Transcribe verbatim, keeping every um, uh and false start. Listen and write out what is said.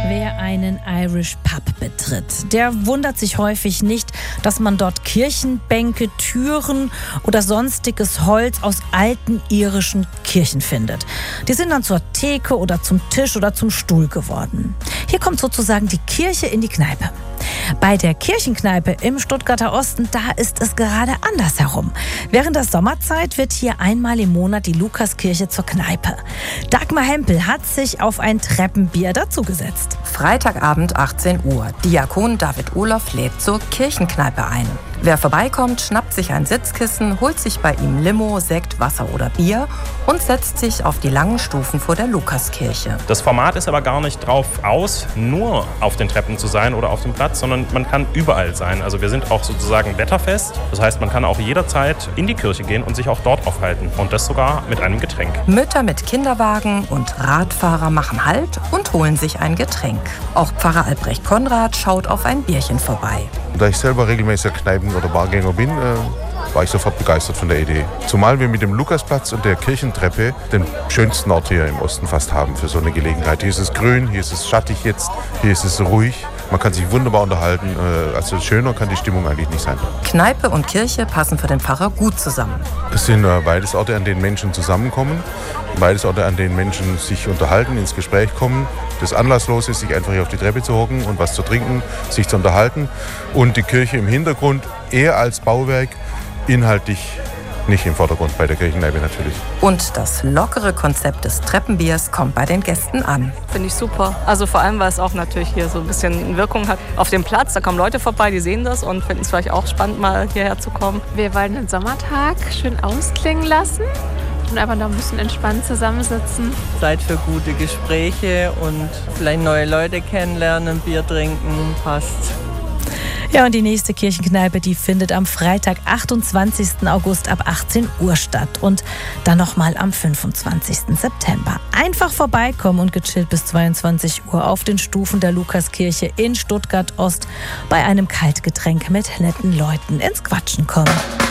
Wer einen Irish Pub betritt, der wundert sich häufig nicht, dass man dort Kirchenbänke, Türen oder sonstiges Holz aus alten irischen Kirchen findet. Die sind dann zur Theke oder zum Tisch oder zum Stuhl geworden. Hier kommt sozusagen die Kirche in die Kneipe. Bei der Kirchenkneipe im Stuttgarter Osten, da ist es gerade andersherum. Während der Sommerzeit wird hier einmal im Monat die Lukaskirche zur Kneipe. Dagmar Hempel hat sich auf ein Treppenbier dazugesetzt. Freitagabend achtzehn Uhr. Diakon David Olof lädt zur Kirchenkneipe ein. Wer vorbeikommt, schnappt sich ein Sitzkissen, holt sich bei ihm Limo, Sekt, Wasser oder Bier und setzt sich auf die langen Stufen vor der Lukaskirche. Das Format ist aber gar nicht drauf aus, nur auf den Treppen zu sein oder auf dem Platz, sondern man kann überall sein. Also wir sind auch sozusagen wetterfest. Das heißt, man kann auch jederzeit in die Kirche gehen und sich auch dort aufhalten. Und das sogar mit einem Getränk. Mütter mit Kinderwagen und Radfahrer machen Halt und holen sich ein Getränk. Auch Pfarrer Albrecht Konrad schaut auf ein Bierchen vorbei. Da ich selber regelmäßiger Kneipen- oder Bargänger bin, äh, war ich sofort begeistert von der Idee. Zumal wir mit dem Lukasplatz und der Kirchentreppe den schönsten Ort hier im Osten fast haben für so eine Gelegenheit. Hier ist es grün, hier ist es schattig jetzt, hier ist es ruhig. Man kann sich wunderbar unterhalten. Also schöner kann die Stimmung eigentlich nicht sein. Kneipe und Kirche passen für den Pfarrer gut zusammen. Es sind beides Orte, an denen Menschen zusammenkommen. Beides Orte, an denen Menschen sich unterhalten, ins Gespräch kommen. Das anlasslos ist, sich einfach hier auf die Treppe zu hocken und was zu trinken, sich zu unterhalten. Und die Kirche im Hintergrund eher als Bauwerk, inhaltlich nicht im Vordergrund, bei der Kirchenkneipe natürlich. Und das lockere Konzept des Treppenbiers kommt bei den Gästen an. Finde ich super. Also vor allem, weil es auch natürlich hier so ein bisschen Wirkung hat auf dem Platz. Da kommen Leute vorbei, die sehen das und finden es vielleicht auch spannend, mal hierher zu kommen. Wir wollen den Sommertag schön ausklingen lassen und einfach noch ein bisschen entspannt zusammensitzen. Zeit für gute Gespräche und vielleicht neue Leute kennenlernen, Bier trinken, passt. Ja, und die nächste Kirchenkneipe, die findet am Freitag, achtundzwanzigsten August ab achtzehn Uhr statt und dann nochmal am fünfundzwanzigsten September. Einfach vorbeikommen und gechillt bis zweiundzwanzig Uhr auf den Stufen der Lukaskirche in Stuttgart Ost bei einem Kaltgetränk mit netten Leuten ins Quatschen kommen.